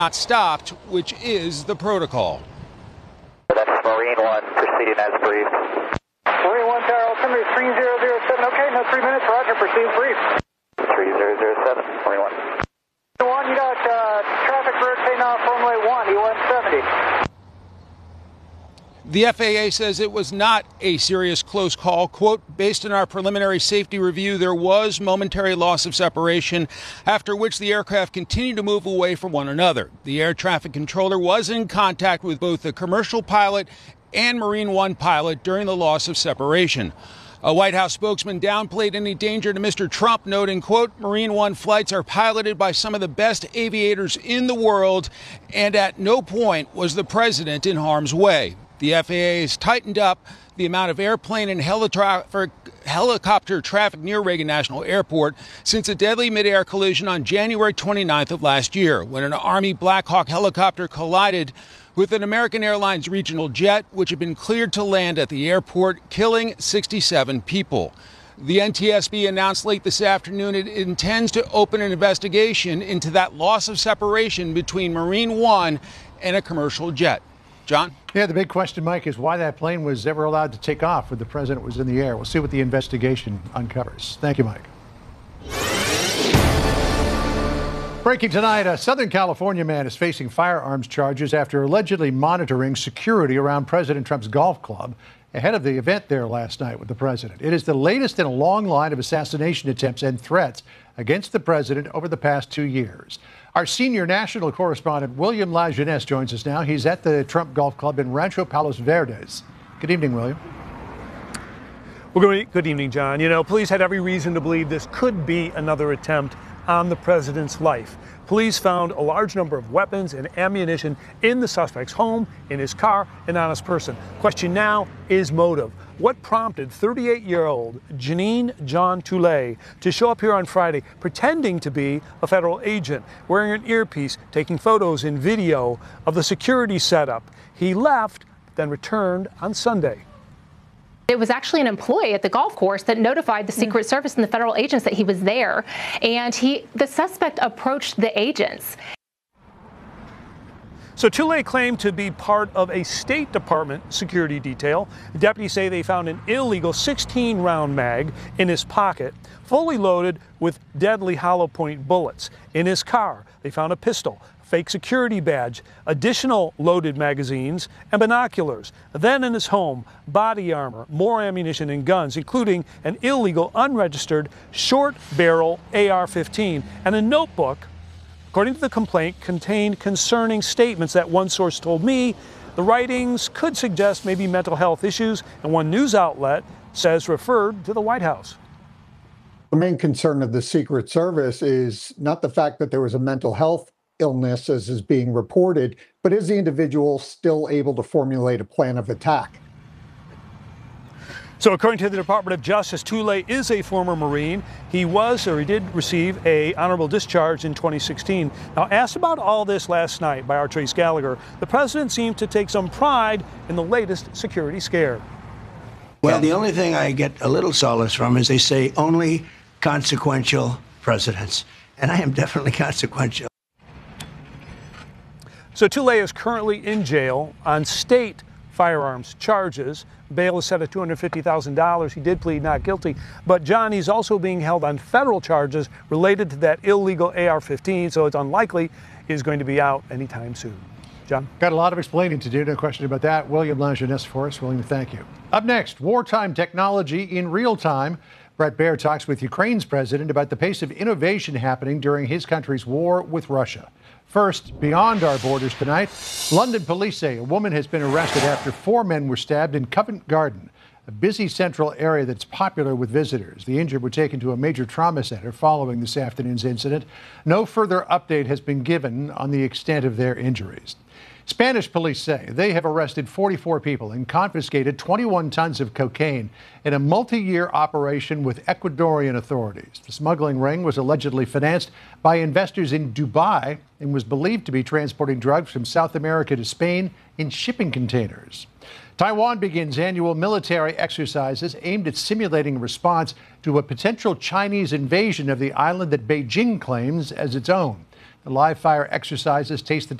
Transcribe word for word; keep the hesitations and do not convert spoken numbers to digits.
not stopped, which is the protocol. That's Marine One proceeding as briefed. Marine One Tower, altimeter three zero zero seven. Okay, no three minutes. Roger, proceed brief. three zero zero seven, Marine One. One, you got uh, traffic rotating off runway one, E one seventy. The F A A says it was not a serious close call. Quote, based on our preliminary safety review, there was momentary loss of separation, after which the aircraft continued to move away from one another. The air traffic controller was in contact with both the commercial pilot and Marine One pilot during the loss of separation. A White House spokesman downplayed any danger to Mister Trump, noting, quote, Marine One flights are piloted by some of the best aviators in the world, and at no point was the president in harm's way. The F A A has tightened up the amount of airplane and helicopter traffic near Reagan National Airport since a deadly mid-air collision on January twenty-ninth of last year, when an Army Black Hawk helicopter collided with an American Airlines regional jet, which had been cleared to land at the airport, killing sixty-seven people. The N T S B announced late this afternoon it intends to open an investigation into that loss of separation between Marine One and a commercial jet. John? Yeah, the big question, Mike, is why that plane was ever allowed to take off when the president was in the air. We'll see what the investigation uncovers. Thank you, Mike. Breaking tonight, a Southern California man is facing firearms charges after allegedly monitoring security around President Trump's golf club ahead of the event there last night with the president. It is the latest in a long line of assassination attempts and threats against the president over the past two years. Our senior national correspondent, William Lajeunesse, joins us now. He's at the Trump Golf Club in Rancho Palos Verdes. Good evening, William. Well, good evening, John. You know, police had every reason to believe this could be another attempt on the president's life. Police found a large number of weapons and ammunition in the suspect's home, in his car, and on his person. Question now is motive. What prompted thirty-eight-year-old Janine John Toulay to show up here on Friday pretending to be a federal agent, wearing an earpiece, taking photos and video of the security setup? He left, then returned on Sunday. It was actually an employee at the golf course that notified the Secret Service and the federal agents that he was there, and he, the suspect approached the agents. So Toulay claimed to be part of a State Department security detail. Deputies say they found an illegal sixteen round mag in his pocket, fully loaded with deadly hollow point bullets. In his car, they found a pistol, fake security badge, additional loaded magazines, and binoculars. Then in his home, body armor, more ammunition and guns, including an illegal unregistered short barrel A R fifteen, and a notebook, according to the complaint, contained concerning statements that one source told me the writings could suggest maybe mental health issues, and one news outlet says referred to the White House. The main concern of the Secret Service is not the fact that there was a mental health illness as is being reported, but is the individual still able to formulate a plan of attack? So according to the Department of Justice, Toulay is a former Marine. He was, or he did receive, a honorable discharge in twenty sixteen. Now, asked about all this last night by our Trace Gallagher, the president seemed to take some pride in the latest security scare. Well, the only thing I get a little solace from is they say only consequential presidents. And I am definitely consequential. So Toulay is currently in jail on state firearms charges. Bail is set at two hundred fifty thousand dollars. He did plead not guilty. But, John, he's also being held on federal charges related to that illegal A R fifteen, so it's unlikely he's going to be out anytime soon. John? Got a lot of explaining to do, no question about that. William Lajeunesse for us. William, thank you. Up next, wartime technology in real time. Bret Baier talks with Ukraine's president about the pace of innovation happening during his country's war with Russia. First, beyond our borders tonight, London police say a woman has been arrested after four men were stabbed in Covent Garden, a busy central area that's popular with visitors. The injured were taken to a major trauma center following this afternoon's incident. No further update has been given on the extent of their injuries. Spanish police say they have arrested forty-four people and confiscated twenty-one tons of cocaine in a multi-year operation with Ecuadorian authorities. The smuggling ring was allegedly financed by investors in Dubai and was believed to be transporting drugs from South America to Spain in shipping containers. Taiwan begins annual military exercises aimed at simulating a response to a potential Chinese invasion of the island that Beijing claims as its own. The live fire exercises taste the